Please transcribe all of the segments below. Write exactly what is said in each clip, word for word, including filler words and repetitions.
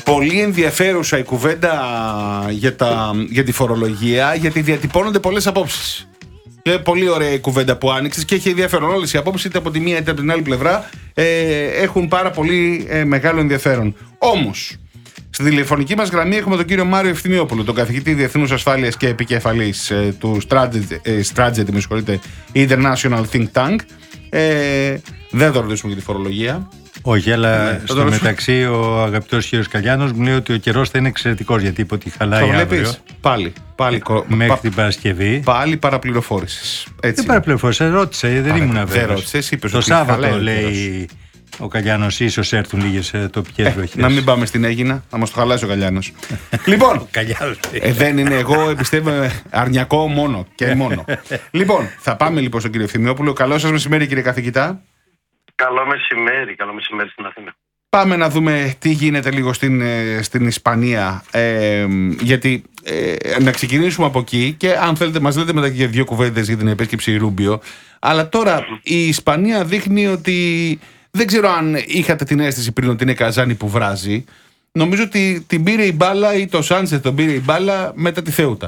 Πολύ ενδιαφέρουσα η κουβέντα για, τα, για τη φορολογία, γιατί διατυπώνονται πολλές απόψεις. Και πολύ ωραία η κουβέντα που άνοιξες και έχει ενδιαφέρον. Όλες οι απόψεις, είτε από τη μία είτε από την άλλη πλευρά, ε, έχουν πάρα πολύ ε, μεγάλο ενδιαφέρον. Όμως, στη τηλεφωνική μας γραμμή έχουμε τον κύριο Μάριο Ευθυμιόπουλο, τον καθηγητή Διεθνούς Ασφάλειας και επικεφαλής ε, του Strategy, με συγχωρείτε, International Think Tank. Ε, δεν θα ρωτήσουμε για τη φορολογία. Όχι, αλλά ναι, στο μεταξύ ο αγαπητός κύριος Καλιάνος μου λέει ότι ο καιρός θα είναι εξαιρετικός, γιατί είπε ότι χαλάει αύριο. Πάλι, πάλι. Μέχρι πα, την Παρασκευή. Πάλι παραπληροφόρησες. Δεν παραπληροφόρησα, ρώτησα, δεν Άρα, ήμουν βέβαιος. Δεν ρώτησες, είπες το ότι Σάββατο λέει ο Καλιάνος, ίσως έρθουν λίγες τοπικές ε, βροχές. Να μην πάμε στην Αίγινα, θα μας το χαλάσει ο Καλιάνος. Λοιπόν, ε, δεν είναι εγώ, πιστεύω, αρνιακό μόνο και μόνο. Λοιπόν, θα πάμε λοιπόν στον κύριο Ευθυμιόπουλο. Καλό σας μεσημέρι, κύριε καθηγητά. Καλό μεσημέρι, καλό μεσημέρι στην Αθήνα. Πάμε να δούμε τι γίνεται λίγο στην, στην Ισπανία, ε, γιατί ε, να ξεκινήσουμε από εκεί και αν θέλετε μας λέτε μετά και δύο κουβέντες για την επίσκεψη Ρούμπιο, αλλά τώρα mm-hmm. η Ισπανία δείχνει ότι δεν ξέρω αν είχατε την αίσθηση πριν ότι είναι καζάνι που βράζει. Νομίζω ότι την πήρε η μπάλα ή το Σάντσεθ τον πήρε η μπάλα μετά τη Θεούτα.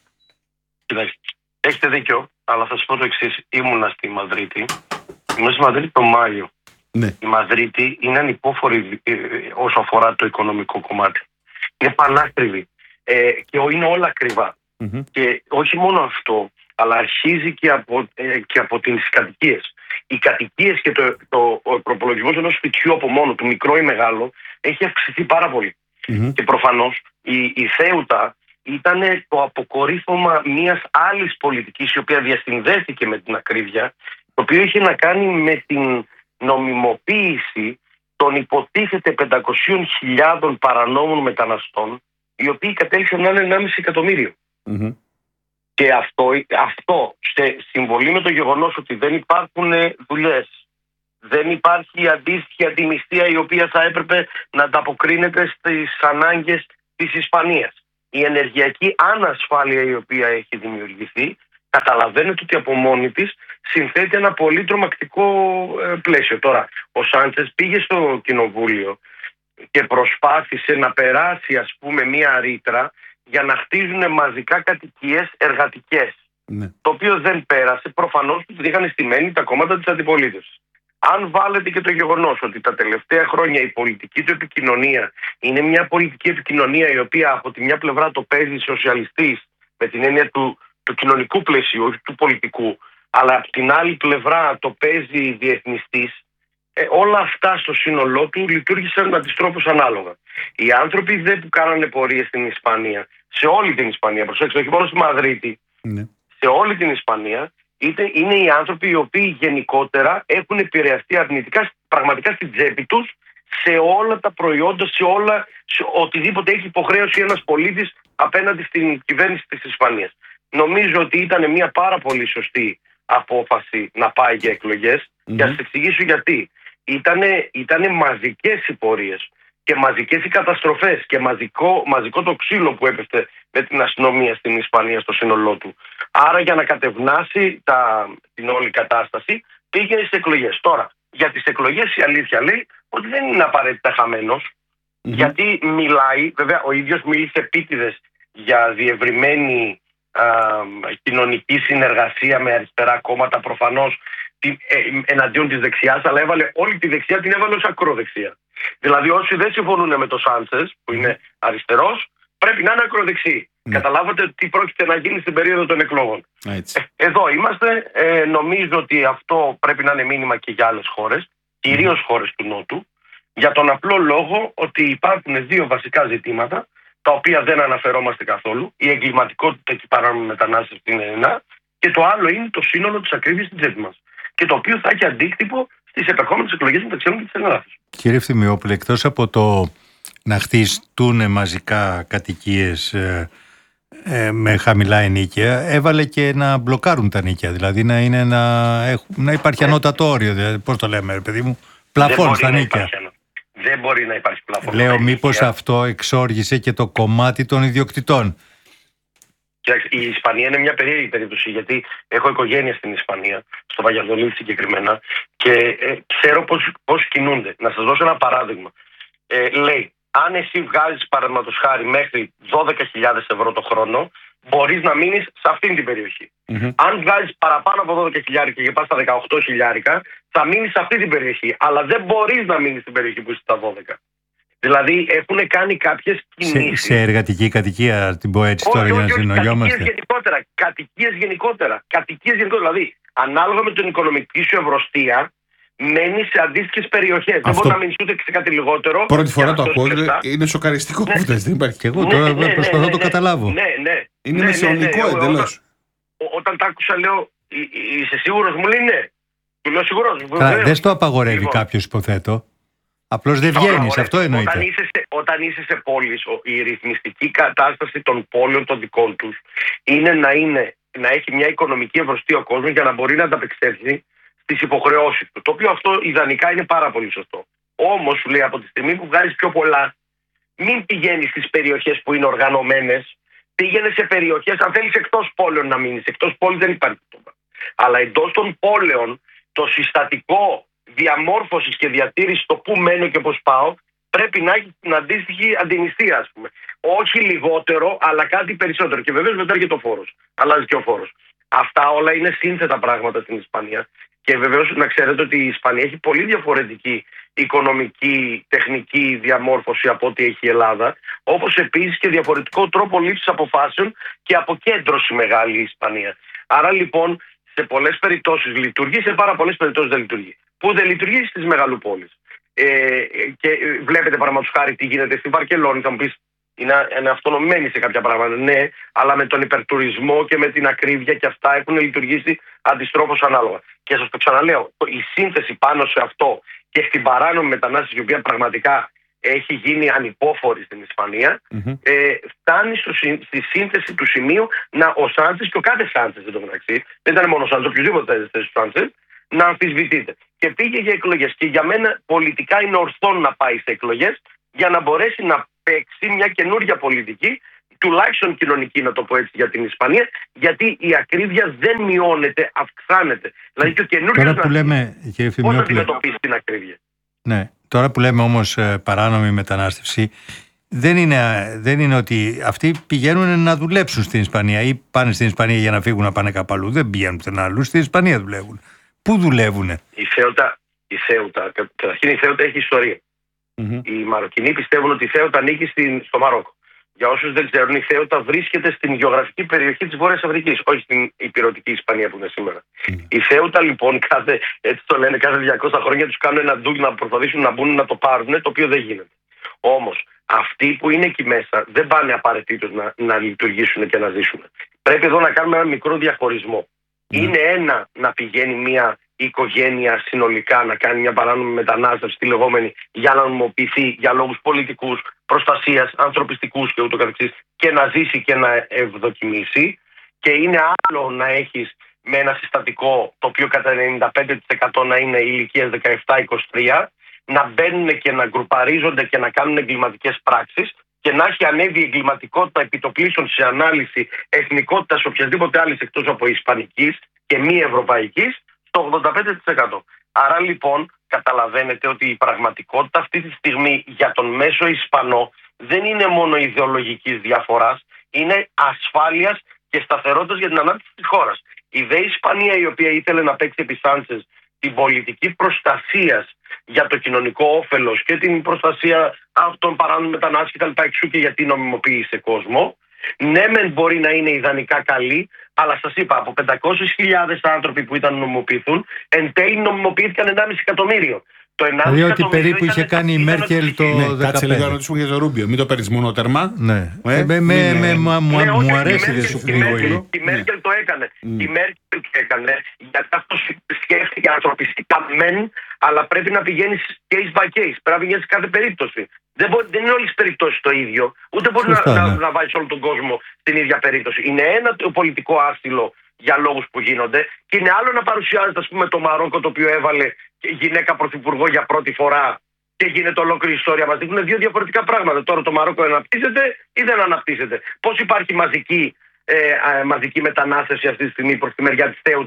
Κοιτάξτε, έχετε δίκιο, αλλά θα σας πω το εξής. Ήμουνα στη Μαδρίτη. Ήμουν στη Μαδρίτη τον Μάιο. Ναι. Η Μαδρίτη είναι ανυπόφορη ε, όσο αφορά το οικονομικό κομμάτι. Είναι πανάκριβη ε, και είναι όλα ακριβά. Mm-hmm. Και όχι μόνο αυτό, αλλά αρχίζει και από, ε, και από τις κατοικίες. Οι κατοικίες και το, το, ο προπολογισμός ενός σπιτιού από μόνο του, μικρό ή μεγάλο, έχει αυξηθεί πάρα πολύ. Mm-hmm. Και προφανώς η, η Θέουτα ήταν το αποκορύφωμα μιας άλλης πολιτικής, η οποία διασυνδέθηκε με την ακρίβεια, το οποίο είχε να κάνει με την νομιμοποίηση των υποτίθεται πεντακόσιες χιλιάδες παρανόμων μεταναστών, οι οποίοι κατέληξαν να είναι ενάμιση εκατομμύριο. Mm-hmm. Και αυτό, αυτό σε συμβολή με το γεγονός ότι δεν υπάρχουν δουλειές, δεν υπάρχει αντίστοιχη αντιμισθία η οποία θα έπρεπε να ανταποκρίνεται στις ανάγκες της Ισπανίας. Η ενεργειακή ανασφάλεια η οποία έχει δημιουργηθεί, καταλαβαίνετε ότι από μόνη της συνθέτει ένα πολύ τρομακτικό πλαίσιο. Τώρα, ο Σάντσες πήγε στο κοινοβούλιο και προσπάθησε να περάσει, ας πούμε, μία ρήτρα για να χτίζουν μαζικά κατοικίες εργατικές. Ναι. Το οποίο δεν πέρασε, προφανώς που την είχαν στημένη τα κόμματα της αντιπολίτευσης. Αν βάλετε και το γεγονός ότι τα τελευταία χρόνια η πολιτική του επικοινωνία είναι μια πολιτική επικοινωνία η οποία από τη μια πλευρά το παίζει σοσιαλιστής με την έννοια του, του κοινωνικού πλαισίου, όχι του πολιτικού, αλλά από την άλλη πλευρά το παίζει διεθνιστής, ε, όλα αυτά στο σύνολό του λειτουργήσαν αντιστρόφως ανάλογα. Οι άνθρωποι δε που κάνανε πορείες στην Ισπανία, σε όλη την Ισπανία, προσέξτε, όχι μόνο στη Μαδρίτη, ναι. σε όλη την Ισπανία, είτε είναι οι άνθρωποι οι οποίοι γενικότερα έχουν επηρεαστεί αρνητικά πραγματικά στην τσέπη τους σε όλα τα προϊόντα, σε όλα, σε οτιδήποτε έχει υποχρέωση ένας πολίτης απέναντι στην κυβέρνηση της Ισπανίας. Νομίζω ότι ήταν μια πάρα πολύ σωστή απόφαση να πάει για εκλογές mm-hmm. και ας εξηγήσω γιατί. Ήτανε, ήτανε μαζικές οι πορείες και μαζικές οι καταστροφές και μαζικό, μαζικό το ξύλο που έπεφτε με την αστυνομία στην Ισπανία στο σύνολό του. Άρα για να κατευνάσει τα, την όλη κατάσταση πήγε στις εκλογές. Τώρα, για τις εκλογές η αλήθεια λέει ότι δεν είναι απαραίτητα χαμένος, mm-hmm. γιατί μιλάει, βέβαια ο ίδιος μίλησε επίτηδες για διευρυμένη α, κοινωνική συνεργασία με αριστερά κόμματα, προφανώς την, ε, εναντίον της δεξιάς, αλλά έβαλε όλη τη δεξιά, την έβαλε ως ακροδεξιά. Δηλαδή όσοι δεν συμφωνούν με το Σάντσες, που είναι αριστερός, πρέπει να είναι ακροδεξιοί. Ναι. Καταλάβατε τι πρόκειται να γίνει στην περίοδο των εκλογών. Ε, εδώ είμαστε. Ε, νομίζω ότι αυτό πρέπει να είναι μήνυμα και για άλλες χώρες, κυρίως mm. χώρες του Νότου, για τον απλό λόγο ότι υπάρχουν δύο βασικά ζητήματα, τα οποία δεν αναφερόμαστε καθόλου. Η εγκληματικότητα και η παράνομη μετανάστευση είναι ένα, και το άλλο είναι το σύνολο της ακρίβειας στην τσέπη μας. Και το οποίο θα έχει αντίκτυπο στις επερχόμενες εκλογές μεταξύ και της Ελλάδας. Κύριε Ευθυμιόπουλε, εκτός από το να χτιστούν μαζικά κατοικίες ε, ε, με χαμηλά ενίκαια, έβαλε και να μπλοκάρουν τα νίκια. Δηλαδή να, είναι να, έχουν, να υπάρχει ε, ανώτατο όριο. Δηλαδή, πώς το λέμε, παιδί μου, πλαφόν στα νίκια. Δεν μπορεί να υπάρχει πλαφόν. Λέω, μήπως αυτό εξόργησε και το κομμάτι των ιδιοκτητών. Η Ισπανία είναι μια περίεργη περίπτωση, γιατί έχω οικογένεια στην Ισπανία, στο Βαγιαδολίδι συγκεκριμένα, και ε, ξέρω πώς, πώς κινούνται. Να σας δώσω ένα παράδειγμα. Ε, λέει, αν εσύ βγάζεις παραδείγματος χάρη μέχρι δώδεκα χιλιάδες ευρώ το χρόνο, μπορείς να μείνεις σε αυτήν την περιοχή. Mm-hmm. Αν βγάζεις παραπάνω από δώδεκα χιλιάρικα και πας στα δεκαοκτώ χιλιάρικα, θα μείνεις σε αυτή την περιοχή. Αλλά δεν μπορείς να μείνεις στην περιοχή που είσαι στα δώδεκα. Δηλαδή έχουν κάνει κάποιες κινήσεις. Σε, σε εργατική κατοικία, την πω έτσι τώρα, για να συνογιόμαστε. Κατοικίες γενικότερα. Κατοικίες γενικότερα. Κατοικίες γενικότερα. Δηλαδή, ανάλογα με την οικονομική σου ευρωστία, μένει σε αντίστοιχες περιοχές. Δεν μπορεί να μείνει ούτε σε κάτι λιγότερο. Πρώτη φορά το ακούω. Είναι σοκαριστικό που δεν υπάρχει. Και εγώ τώρα προσπαθώ να το καταλάβω. Ναι, ναι. Είναι μεσαιωνικό εντελώς. Όταν τα άκουσα, λέω, είσαι σίγουρος? Μου λέει ναι. Του λέω σίγουρος. Δεν στο απαγορεύει κάποιος, υποθέτω. Απλώς δεν βγαίνεις, αυτό εννοείται. Όταν είσαι, σε, όταν είσαι σε πόλεις, η ρυθμιστική κατάσταση των πόλεων των δικών τους είναι να, είναι να έχει μια οικονομική ευρωστία ο κόσμος για να μπορεί να ανταπεξέλθει στις υποχρεώσεις του. Το οποίο αυτό ιδανικά είναι πάρα πολύ σωστό. Όμως, σου λέει, από τη στιγμή που βγάζεις πιο πολλά, μην πηγαίνεις στις περιοχές που είναι οργανωμένες. Πήγαινε σε περιοχές, αν θέλεις, εκτός πόλεων να μείνεις. Εκτός πόλης δεν υπάρχει το. Αλλά εντός των πόλεων, το συστατικό διαμόρφωσης και διατήρησης το πού μένω και πώς πάω, πρέπει να έχει την αντίστοιχη αντινιστία, ας πούμε. Όχι λιγότερο, αλλά κάτι περισσότερο. Και βεβαίως μετά έρχεται ο φόρος. Αλλάζει και ο φόρος. Αυτά όλα είναι σύνθετα πράγματα στην Ισπανία. Και βεβαίως να ξέρετε ότι η Ισπανία έχει πολύ διαφορετική οικονομική, τεχνική διαμόρφωση από ό,τι έχει η Ελλάδα. Όπως επίσης και διαφορετικό τρόπο λήψης αποφάσεων και αποκέντρωση μεγάλη η Ισπανία. Άρα λοιπόν σε πολλές περιπτώσεις λειτουργεί, σε πάρα πολλές περιπτώσεις δεν λειτουργεί. Που δεν λειτουργεί στις μεγαλοπόλεις. Ε, και βλέπετε παραδείγματος χάρη τι γίνεται στη Βαρκελόνη. Θα μου πεις, είναι, είναι αυτονομημένη σε κάποια πράγματα. Ναι, αλλά με τον υπερτουρισμό και με την ακρίβεια και αυτά έχουν λειτουργήσει αντιστρόφως ανάλογα. Και σας το ξαναλέω, η σύνθεση πάνω σε αυτό και στην παράνομη μετανάστευση, η οποία πραγματικά έχει γίνει ανυπόφορη στην Ισπανία, mm-hmm. ε, φτάνει στο, στη σύνθεση του σημείου να ο Σάντσες και ο κάθε Σάντσες εν τω μεταξύ, δεν ήταν μόνο ο Σάντσες, οποιοδήποτε έδεστε στους Σάντσες, να αμφισβητείται. Και πήγε για εκλογές. Και για μένα πολιτικά είναι ορθό να πάει σε εκλογές για να μπορέσει να παίξει μια καινούργια πολιτική, τουλάχιστον κοινωνική, να το πω έτσι, για την Ισπανία, γιατί η ακρίβεια δεν μειώνεται, αυξάνεται. Δηλαδή και ο καινούργιος τώρα που λέμε, κύριε Ευθυμιόπουλε, πώς θα αντιμετωπίσει την ακρίβεια. Ναι, τώρα που λέμε όμως παράνομη μετανάστευση, δεν είναι, δεν είναι ότι αυτοί πηγαίνουν να δουλέψουν στην Ισπανία ή πάνε στην Ισπανία για να φύγουν να πάνε κάπου αλλού. Δεν πηγαίνουν πουθενά αλλού, στην Ισπανία δουλεύουν. Πού δουλεύουνε? Η Θέουτα, η Θέουτα, καταρχήν η Θέουτα έχει ιστορία. Mm-hmm. Οι Μαροκινοί πιστεύουν ότι η Θέουτα ανήκει στην, στο Μαρόκο. Για όσους δεν ξέρουν, η Θέουτα βρίσκεται στην γεωγραφική περιοχή της Βόρειας Αφρικής, όχι στην ηπειρωτική Ισπανία που είναι σήμερα. Mm. Η Θέουτα λοιπόν, κάθε, έτσι το λένε, κάθε διακόσια χρόνια τους κάνουν ένα ντουκ να προσπαθήσουν να μπουν να το πάρουν, το οποίο δεν γίνεται. Όμως αυτοί που είναι εκεί μέσα δεν πάνε απαραίτητος να, να λειτουργήσουν και να ζήσουν. Πρέπει εδώ να κάνουμε ένα μικρό διαχωρισμό. Mm. Είναι ένα να πηγαίνει μια οικογένεια συνολικά να κάνει μια παράνομη μετανάστευση, τη λεγόμενη, για να νομιμοποιηθεί για λόγους πολιτικούς, προστασίας, ανθρωπιστικούς και ούτω καθεξής, και να ζήσει και να ευδοκιμήσει. Και είναι άλλο να έχεις με ένα συστατικό το οποίο κατά ενενήντα πέντε τοις εκατό να είναι ηλικίας δεκαεπτά είκοσι τρία, να μπαίνουν και να γκρουπαρίζονται και να κάνουν εγκληματικές πράξεις και να έχει ανέβει η εγκληματικότητα επιτοπλίστων σε ανάλυση εθνικότητας οποιασδήποτε άλλης εκτός από ισπανικής και μη ευρωπαϊκής, το ογδόντα πέντε τοις εκατό. Άρα λοιπόν καταλαβαίνετε ότι η πραγματικότητα αυτή τη στιγμή για τον μέσο Ισπανό δεν είναι μόνο ιδεολογικής διαφοράς, είναι ασφάλειας και σταθερότητας για την ανάπτυξη της χώρας. Η δε Ισπανία, η οποία ήθελε να παίξει επί Σάντσες την πολιτική προστασίας για το κοινωνικό όφελος και την προστασία των παράνομων μετανάστων κτλ. Εξού και γιατί νομιμοποίησε κόσμο. Ναι, μεν μπορεί να είναι ιδανικά καλή, αλλά σας είπα, από πεντακόσιες χιλιάδες άνθρωποι που ήταν να νομιμοποιηθούν, εν τέλει νομιμοποιήθηκαν ενάμιση εκατομμύριο. Δηλαδή ότι περίπου είχε κάνει η Μέρκελ το ναι, δεκαπέντε. Κάτσε λίγο να ρωτήσουμε για το Ρούμπιο. Μην το παίρνεις μόνο τέρμα. Ναι. Ε, με, με, με, με, μου, ναι, μου αρέσει δεν σου κρύβω. Η Μέρκελ το έκανε. Mm. Η Μέρκελ το έκανε γιατί αυτό σκέφτηκε ανθρωπιστικά μεν, αλλά πρέπει να πηγαίνεις case by case. Πρέπει να πηγαίνεις σε κάθε περίπτωση. Δεν, μπορεί, δεν είναι όλες τις περιπτώσεις το ίδιο. Ούτε μπορεί Φωστά, να, ναι. να, να βάζεις όλο τον κόσμο στην ίδια περίπτωση. Είναι ένα το πολιτικό άσυλο για λόγους που γίνονται, και είναι άλλο να παρουσιάζεται, ας πούμε, το Μαρόκο, το οποίο έβαλε γυναίκα πρωθυπουργό για πρώτη φορά και γίνεται ολόκληρη ιστορία. Μας δείχνουν δύο διαφορετικά πράγματα. Τώρα το Μαρόκο αναπτύσσεται ή δεν αναπτύσσεται. Πώς υπάρχει μαζική, ε, μαζική μετανάστευση αυτή τη στιγμή προς τη μεριά της Θέουτα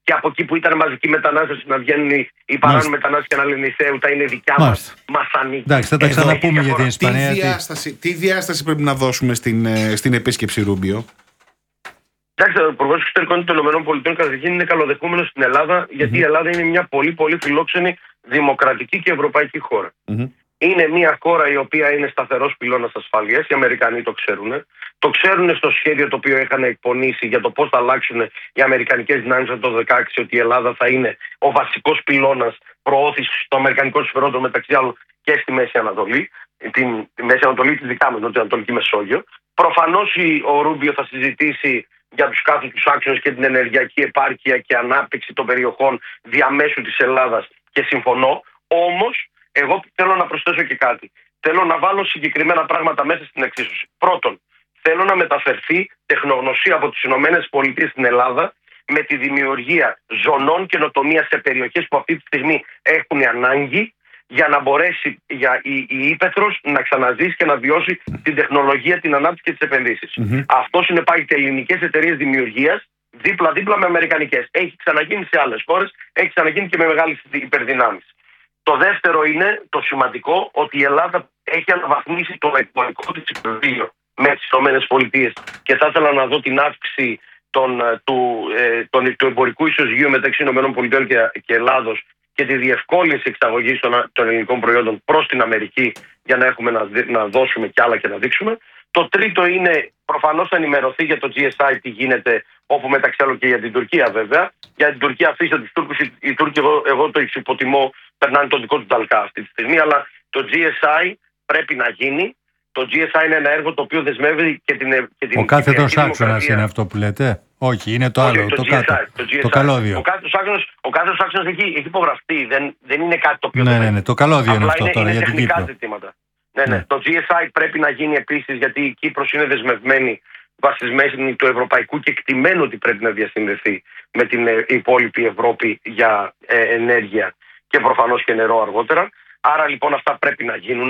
και από εκεί που ήταν μαζική μετανάστευση να βγαίνουν οι, οι παράνομοι μετανάστες και να λένε η Σέουτα είναι δικιά μας, μας ανήκει. Εντάξει, θα τα ξαναπούμε για την Ισπανία. Τι διάσταση, τι διάσταση πρέπει να δώσουμε στην, στην επίσκεψη Ρούμπιο? Εντάξει, ο Υπουργός Εξωτερικών των ΗΠΑ καταρχήν είναι καλοδεχούμενο στην Ελλάδα, γιατί mm-hmm. η Ελλάδα είναι μια πολύ πολύ φιλόξενη δημοκρατική και ευρωπαϊκή χώρα. Mm-hmm. Είναι μια χώρα η οποία είναι σταθερός πυλώνας ασφαλείας, οι Αμερικανοί το ξέρουν. Το ξέρουν στο σχέδιο το οποίο είχαν εκπονήσει για το πώς θα αλλάξουν οι αμερικανικές δυνάμεις από το δύο χιλιάδες δεκαέξι, ότι η Ελλάδα θα είναι ο βασικός πυλώνας προώθησης των αμερικανικών συμφερόντων μεταξύ άλλων και στη Μέση Ανατολή, την τη Μέση Ανατολή, τη δικά μας, την Ανατολική Μεσόγειο. Προφανώς ο Ρούμπιο θα συζητήσει για τους κάθετους άξονες και την ενεργειακή επάρκεια και ανάπτυξη των περιοχών διαμέσου της Ελλάδας και συμφωνώ. Όμως, εγώ θέλω να προσθέσω και κάτι. Θέλω να βάλω συγκεκριμένα πράγματα μέσα στην εξίσωση. Πρώτον, θέλω να μεταφερθεί τεχνογνωσία από τις ΗΠΑ στην Ελλάδα με τη δημιουργία ζωνών καινοτομία σε περιοχές που αυτή τη στιγμή έχουν ανάγκη, για να μπορέσει για η, η ύπαιθρος να ξαναζήσει και να βιώσει την τεχνολογία, την ανάπτυξη και τις επενδύσεις. Mm-hmm. Αυτό συνεπάγεται ελληνικές εταιρείες δημιουργίας δίπλα-δίπλα με αμερικανικές. Έχει ξαναγίνει σε άλλες χώρες, έχει ξαναγίνει και με μεγάλες υπερδυνάμεις. Το δεύτερο είναι το σημαντικό, ότι η Ελλάδα έχει αναβαθμίσει το εμπορικό της υπερβείο με τις ΗΠΑ και θα ήθελα να δω την αύξηση των, του, ε, τον, του εμπορικού ισοζυγίου μεταξύ ΗΠΑ και, και Ελλάδος και τη διευκόλυνση εξαγωγής των, των ελληνικών προϊόντων προς την Αμερική για να έχουμε να, να δώσουμε κι άλλα και να δείξουμε. Το τρίτο είναι προφανώς θα ενημερωθεί για το τζι ες άι τι γίνεται, όπου μεταξύ άλλων και για την Τουρκία βέβαια. Για την Τουρκία αφήστε τους Τούρκους, οι Τούρκοι εγώ, εγώ το υποτιμώ, περνάνε το δικό του ταλκά αυτή τη στιγμή, αλλά το τζι ες άι πρέπει να γίνει. Το τζι ες άι είναι ένα έργο το οποίο δεσμεύει και την, και την ο κάθετος άξονας είναι αυτό που λέτε? Όχι, είναι το άλλο, Όχι, το, το τζι ες άι, κάτω, το, τζι ες άι. Το καλώδιο. Ο κάθετος άξονας, ο κάθετος άξονας έχει, έχει υπογραφεί, δεν, δεν είναι κάτι το οποίο... Ναι, ναι, ναι, το καλώδιο είναι αυτό είναι, τώρα είναι για την Κύπρο. Ζητήματα. Ναι, ναι. Ναι. Το τζι ες άι πρέπει να γίνει επίσης, γιατί η Κύπρος είναι δεσμευμένη, βασισμένη του ευρωπαϊκού κεκτημένου ότι πρέπει να διασυνδεθεί με την υπόλοιπη Ευρώπη για ε, ενέργεια και προφανώς και νερό αργότερα. Άρα λοιπόν αυτά πρέπει να γίνουν.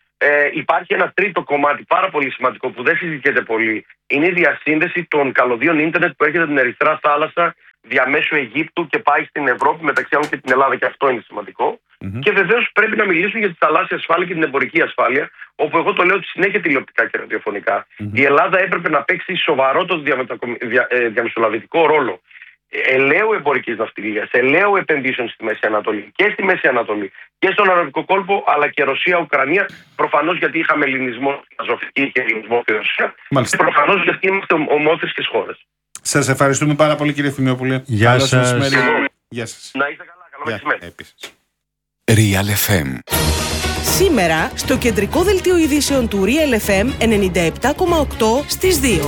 Ε, υπάρχει ένα τρίτο κομμάτι πάρα πολύ σημαντικό που δεν συζητιέται πολύ. Είναι η διασύνδεση των καλωδίων ίντερνετ που έρχεται από την Ερυθρά Θάλασσα διαμέσου Αιγύπτου και πάει στην Ευρώπη, μεταξύ άλλων και την Ελλάδα, και αυτό είναι σημαντικό. Mm-hmm. Και βεβαίως πρέπει να μιλήσουμε για τη θαλάσσια ασφάλεια και την εμπορική ασφάλεια, όπου εγώ το λέω συνέχεια τηλεοπτικά και ραδιοφωνικά. Mm-hmm. Η Ελλάδα έπρεπε να παίξει σοβαρότερο δια, ε, διαμεσολαβητικό ρόλο ελαίου εμπορικής ναυτιλίας, ελαίου επενδύσεων στη Μέση Ανατολή και στη Μέση Ανατολή και στον Αραβικό κόλπο, αλλά και Ρωσία-Ουκρανία. Προφανώς γιατί είχαμε ελληνισμό στην Αζωφική και ελληνισμό στη Ρωσία. Μάλιστα. Και προφανώς γιατί είμαστε ομόθρησκες χώρες. Σας ευχαριστούμε πάρα πολύ, κύριε Θημιόπουλε. Γεια σας. Γεια σας. Να είστε καλά. Καλό μεσημέρι. Real εφ εμ. Σήμερα στο κεντρικό δελτίο ειδήσεων του Real εφ εμ ενενήντα επτά κόμμα οκτώ στις δύο.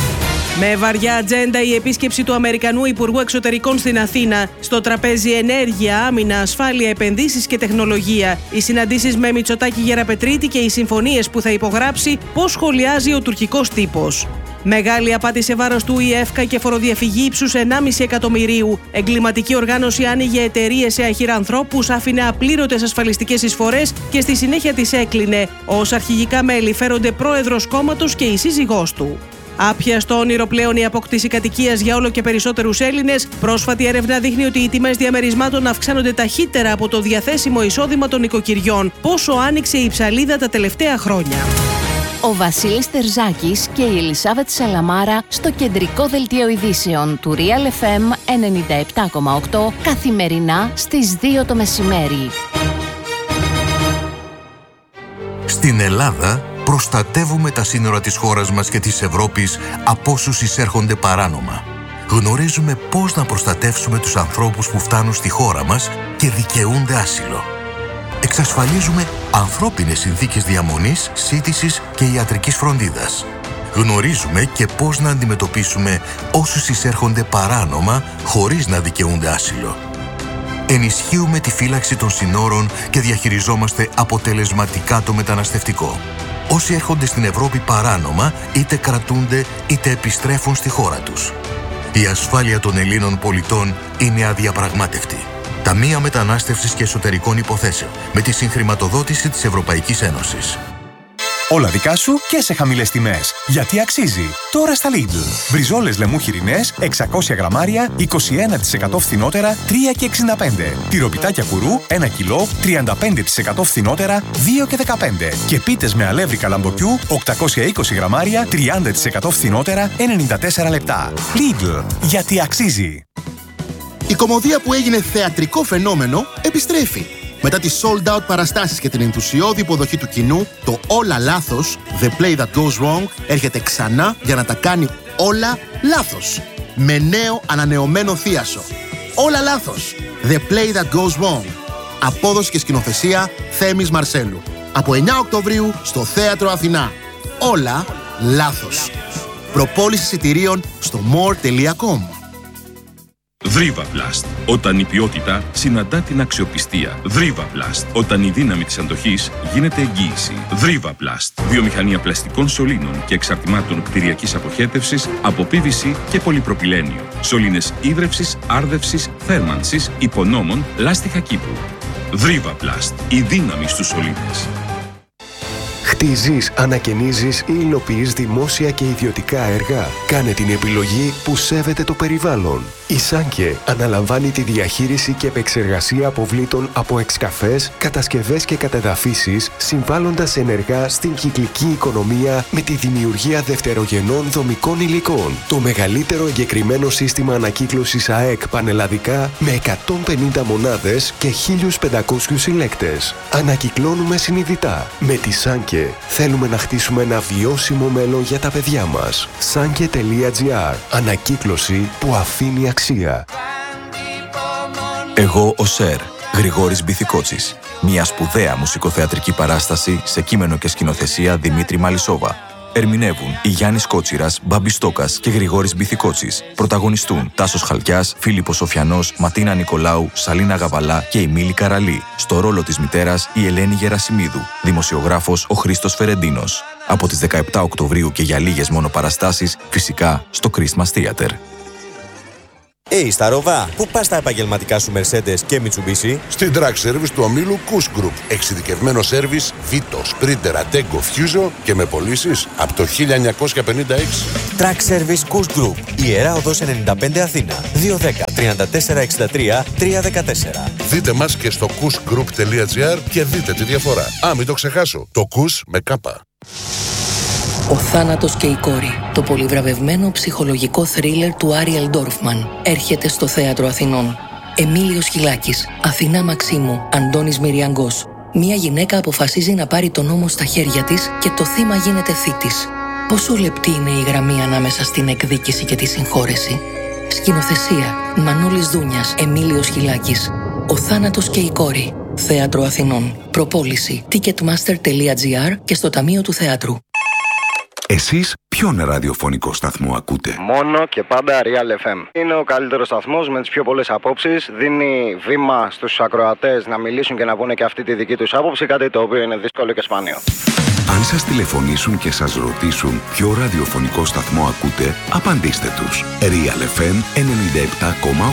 Με βαριά ατζέντα η επίσκεψη του Αμερικανού Υπουργού Εξωτερικών στην Αθήνα. Στο τραπέζι ενέργεια, άμυνα, ασφάλεια, επενδύσεις και τεχνολογία. Οι συναντήσεις με Μητσοτάκη, Γεραπετρίτη και οι συμφωνίες που θα υπογράψει, πώς σχολιάζει ο τουρκικός τύπος. Μεγάλη απάτη σε βάρος του ΙΕΦΚΑ και φοροδιαφυγή ύψους ενάμιση εκατομμυρίου. Εγκληματική οργάνωση άνοιγε εταιρείες σε αχυρανθρώπους, άφηνε απλήρωτες ασφαλιστικές εισφορές και στη συνέχεια τις έκλεινε. Ως αρχηγικά μέλη φέρονται πρόεδρος κόμματος και η σύζυγός του. Άπιαστο όνειρο πλέον η απόκτηση κατοικίας για όλο και περισσότερους Έλληνες. Πρόσφατη έρευνα δείχνει ότι οι τιμές διαμερισμάτων αυξάνονται ταχύτερα από το διαθέσιμο εισόδημα των νοικοκυριών. Πόσο άνοιξε η ψαλίδα τα τελευταία χρόνια. Ο Βασίλης Τερζάκης και η Ελισάβετ Σαλαμάρα στο κεντρικό δελτίο ειδήσεων του Real εφ εμ ενενήντα επτά κόμμα οκτώ καθημερινά στις δύο το μεσημέρι. Στην Ελλάδα προστατεύουμε τα σύνορα της χώρας μας και της Ευρώπης από όσους εισέρχονται παράνομα. Γνωρίζουμε πώς να προστατεύσουμε τους ανθρώπους που φτάνουν στη χώρα μας και δικαιούνται άσυλο. Εξασφαλίζουμε ανθρώπινες συνθήκες διαμονής, σύντησης και ιατρικής φροντίδας. Γνωρίζουμε και πώς να αντιμετωπίσουμε όσους εισέρχονται παράνομα χωρίς να δικαιούνται άσυλο. Ενισχύουμε τη φύλαξη των συνόρων και διαχειριζόμαστε αποτελεσματικά το μεταναστευτικό. Όσοι έρχονται στην Ευρώπη παράνομα, είτε κρατούνται είτε επιστρέφουν στη χώρα τους. Η ασφάλεια των Ελλήνων πολιτών είναι αδιαπραγμάτευτη. Ταμεία Μετανάστευσης και Εσωτερικών Υποθέσεων, με τη συγχρηματοδότηση της Ευρωπαϊκής Ένωσης. Όλα δικά σου και σε χαμηλές τιμές. Γιατί αξίζει. Τώρα στα Lidl. Μπριζόλες λεμού χοιρινές, εξακόσια γραμμάρια, είκοσι ένα τοις εκατό φθηνότερα, τρία και εξήντα πέντε. Τυροπιτάκια κουρού, ένα κιλό, τριάντα πέντε τοις εκατό φθηνότερα, δύο και δεκαπέντε. Και πίτες με αλεύρι καλαμποκιού, οκτακόσια είκοσι γραμμάρια, τριάντα τοις εκατό φθηνότερα, ενενήντα τέσσερα λεπτά. Lidl. Γιατί αξίζει. Η κωμωδία που έγινε θεατρικό φαινόμενο επιστρέφει. Μετά τις sold out παραστάσεις και την ενθουσιώδη υποδοχή του κοινού, το Όλα Λάθος, The Play That Goes Wrong, έρχεται ξανά για να τα κάνει όλα λάθος. Με νέο ανανεωμένο θίασο. Όλα Λάθος, The Play That Goes Wrong. Απόδοση και σκηνοθεσία Θέμης Μαρσέλου. Από εννιά Οκτωβρίου στο Θέατρο Αθηνά. Όλα λάθος. Προπόληση εισιτηρίων στο more τελεία com. Δρίβα-Πλαστ. Όταν η ποιότητα συναντά την αξιοπιστία. Δρίβα-Πλαστ. Όταν η δύναμη της αντοχής γίνεται εγγύηση. Δρίβα-Πλαστ. Βιομηχανία πλαστικών σωλήνων και εξαρτημάτων κτηριακής αποχέτευσης από πι βι σι και πολυπροπυλένιο. Σωλήνες ίδρευσης, άρδευσης, θέρμανσης, υπονόμων, λάστιχα κήπου. Δρίβα-Πλαστ. Η δύναμη στους σωλήνες. Χτίζεις, ανακαινίζεις ή υλοποιείς δημόσια και ιδιωτικά έργα. Κάνε την επιλογή που σέβεται το περιβάλλον. Η Σάνκε αναλαμβάνει τη διαχείριση και επεξεργασία αποβλήτων από εξκαφές, κατασκευές και κατεδαφίσεις, συμβάλλοντας ενεργά στην κυκλική οικονομία με τη δημιουργία δευτερογενών δομικών υλικών. Το μεγαλύτερο εγκεκριμένο σύστημα ανακύκλωσης ΑΕΚ πανελλαδικά με εκατόν πενήντα μονάδες και χίλιους πεντακόσιους συλλέκτες. Ανακυκλώνουμε συνειδητά. Με τη Σάνκε θέλουμε να χτίσουμε ένα βιώσιμο μέλλον για τα παιδιά μας. Σάνκε τελεία τζι άρ. Ανακύκλωση που αφήνει αξία. Εγώ ο Σερ, Γρηγόρης Μπιθικότσης. Μια σπουδαία μουσικοθεατρική παράσταση σε κείμενο και σκηνοθεσία Δημήτρη Μαλισσόβα. Ερμηνεύουν η Γιάννης Κότσιρας, Μπάμπης Στόκας και Γρηγόρης Μπιθικότσης. Πρωταγωνιστούν Τάσος Χαλκιάς, Φίλιππος Σοφιανός, Ματίνα Νικολάου, Σαλίνα Γαβαλά και η Μίλη Καραλή. Στο ρόλο της μητέρας η Ελένη Γερασιμίδου. Δημοσιογράφος ο Χρήστος Φερεντίνος. Από τις δεκαεπτά Οκτωβρίου και για λίγες μόνο παραστάσεις, φυσικά στο Christmas Theater. Hey, στα Ροβά, πού πας τα επαγγελματικά σου Mercedes και Mitsubishi? Στην Track Service του ομίλου Kush Group. Εξειδικευμένο σέρβις Vito, Sprinter, Ateco, Fuso και με πωλήσεις από το χίλια εννιακόσια πενήντα έξι. Track Service Kush Group. Ιερά Οδός ενενήντα πέντε Αθήνα. δύο ένα μηδέν, τρία τέσσερα έξι τρία, τρία ένα τέσσερα. Δείτε μας και στο kushgroup τελεία τζι άρ και δείτε τη διαφορά. Α, μην το ξεχάσω. Το Kush με κάπα. Ο θάνατος και η κόρη. Το πολυβραβευμένο ψυχολογικό θρίλερ του Άριελ Ντόρφμαν έρχεται στο Θέατρο Αθηνών. Εμίλιος Χιλάκης, Αθηνά Μαξίμου, Αντώνης Μυριαγκός. Μία γυναίκα αποφασίζει να πάρει τον νόμο στα χέρια της και το θύμα γίνεται θήτης. Πόσο λεπτή είναι η γραμμή ανάμεσα στην εκδίκηση και τη συγχώρεση. Σκηνοθεσία Μανώλης Δούνιας, Εμίλιος Χιλάκης. Ο θάνατος και η κόρη. Θέατρο Αθηνών. Προπόληση ticketmaster τελεία τζι άρ και στο Ταμείο του Θεάτρου. Εσείς ποιον ραδιοφωνικό σταθμό ακούτε? Μόνο και πάντα Real εφ εμ. Είναι ο καλύτερος σταθμός με τις πιο πολλές απόψεις. Δίνει βήμα στους ακροατές να μιλήσουν και να πούνε και αυτή τη δική τους άποψη, κάτι το οποίο είναι δύσκολο και σπάνιο. Αν σας τηλεφωνήσουν και σας ρωτήσουν ποιο ραδιοφωνικό σταθμό ακούτε, απαντήστε τους. Real εφ εμ ενενήντα επτά κόμμα οκτώ.